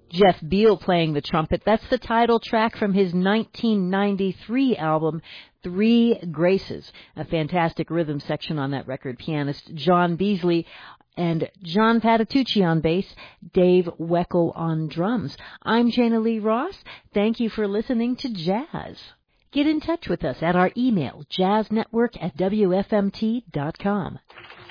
Jeff Beal playing the trumpet. That's the title track from his 1993 album, Three Graces. A fantastic rhythm section on that record. Pianist John Beasley and John Patitucci on bass, Dave Weckl on drums. I'm Jana Lee Ross. Thank you for listening to Jazz. Get in touch with us at our email, jazznetwork@wfmt.com.